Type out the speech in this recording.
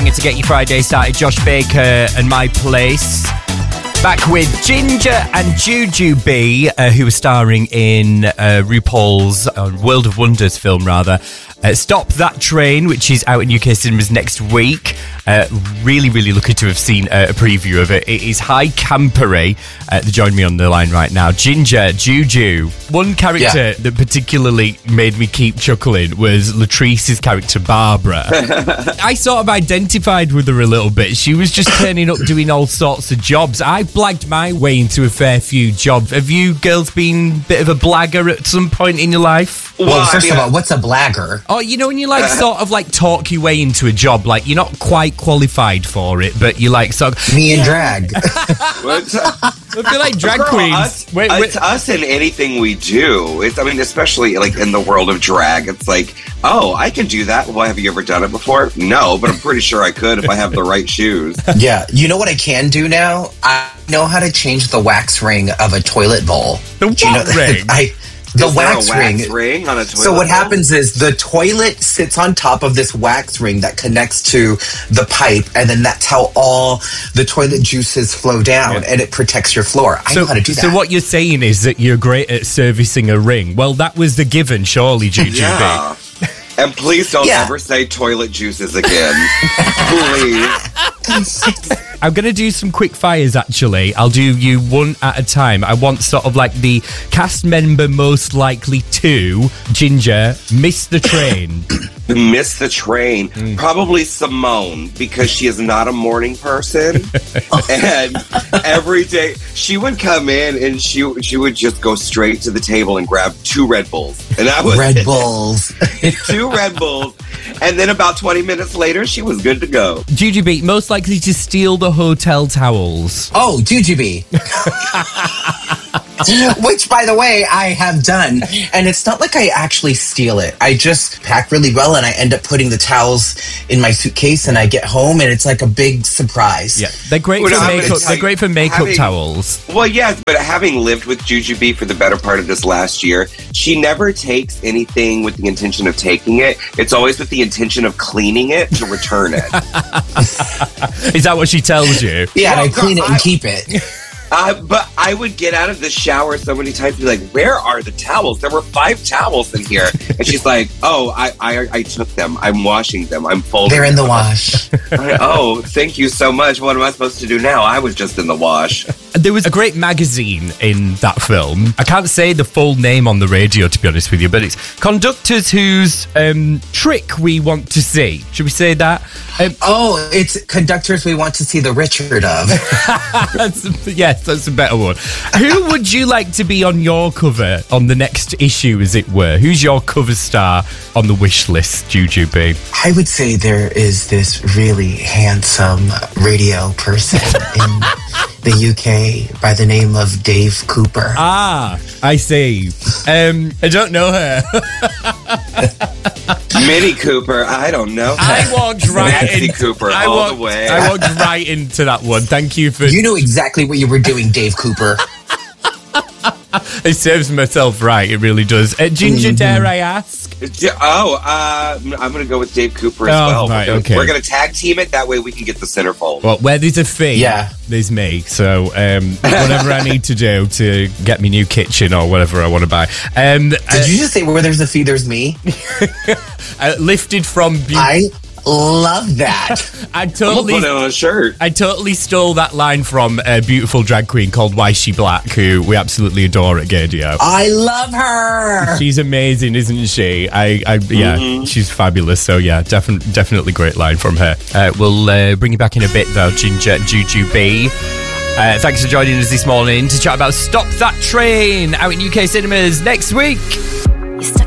banger to get your Friday started. Josh Baker and My Place. Back with Ginger and Jujubee, who are starring in RuPaul's World of Wonders film, rather. Stop That Train, which is out in UK cinemas next week. Really, really looking to have seen a preview of it. It is high campery. They join me on the line right now. Ginger, Juju. One character that particularly made me keep chuckling was Latrice's character, Barbara. I sort of identified with her a little bit. She was just turning up doing all sorts of jobs. I blagged my way into a fair few jobs. Have you girls been a bit of a blagger at some point in your life? Well, first of all, what's a blagger? Oh, you know when you sort of talk your way into a job, you're not quite qualified for it, but you sort of... Me and drag. I feel like drag queens. It's us in anything we do. Especially in the world of drag. It's oh, I can do that. Well, have you ever done it before? No, but I'm pretty sure I could if I have the right shoes. Yeah, you know what I can do now? I know how to change the wax ring of a toilet bowl. The what ring? The wax ring on a toilet. So what happens is the toilet sits on top of this wax ring that connects to the pipe, and then that's how all the toilet juices flow down, and it protects your floor. I know how to do that. So what you're saying is that you're great at servicing a ring. Well, that was the given, surely, Jujubee. Yeah. And please don't ever say toilet juices again. Please. I'm going to do some quick fires, actually. I'll do you one at a time. I want sort of the cast member most likely to, Ginger, miss the train. Miss the train. Probably Simone, because she is not a morning person. And every day she would come in and she would just go straight to the table and grab 2 Red Bulls. And that was Red Bulls. 2 Red Bulls. And then about 20 minutes later, she was good to go. Jujubee, most likely to steal the hotel towels. Oh, Jujubee. Which, by the way, I have done. And it's not like I actually steal it. I just pack really well and I end up putting the towels in my suitcase and I get home and it's like a big surprise. Yeah, they're great for makeup. They're great for makeup towels. Well, yeah, but having lived with Jujubee for the better part of this last year, she never takes anything with the intention of taking it. It's always with the intention of cleaning it to return it. Is that what she tells you? Yeah, well, and I clean it and keep it. But I would get out of the shower so many times and be like, where are the towels? There were 5 towels in here. And she's like, oh, I took them. I'm washing them. I'm folding them. They're in the wash. Oh, thank you so much. What am I supposed to do now? I was just in the wash. There was a great magazine in that film. I can't say the full name on the radio, to be honest with you, but it's Conductors Whose Trick We Want to See. Should we say that? It's Conductors We Want to See the Richard of. Yes, that's a better one. Who would you like to be on your cover on the next issue, as it were? Who's your cover star on the wish list, Jujubee? I would say there is this really handsome radio person in the UK by the name of Dave Cooper. Ah, I see. I don't know her. Minnie Cooper, I don't know. I walked right into Cooper all the way. I walked right into that one. Thank you for... You knew exactly what you were doing, Dave Cooper. It serves myself right, it really does. Ginger, dare I ask? I'm going to go with Dave Cooper as well. Right, We're going to tag team it, that way we can get the centerfold. Well, where there's a fee, there's me. So whatever I need to do to get me new kitchen or whatever I want to buy. Did you just say where there's a fee, there's me? Lifted from... I love that. I'm gonna put it on a shirt. I totally stole that line from a beautiful drag queen called Why She Black, who we absolutely adore at Gaydio. I love her. She's amazing, isn't she? She's fabulous. So yeah, definitely great line from her. We'll bring you back in a bit though, Ginger and Jujubee. Thanks for joining us this morning to chat about Stop That Train out in UK cinemas next week.